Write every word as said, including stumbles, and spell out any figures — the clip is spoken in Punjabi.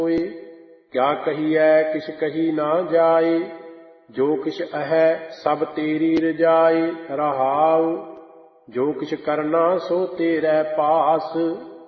ਹੋਏ। ਕਿਆ ਕਹੀਐ ਕਿਛ ਕਹੀ ਨਾ ਜਾਏ, ਜੋ ਕਿਛ ਅਹੈ ਸਭ ਤੇਰੀ ਰਜਾਏ। ਰਹਾਉ ਜੋ ਕਿਛ ਕਰਨਾ ਸੋ ਤੇਰੇ ਪਾਸ,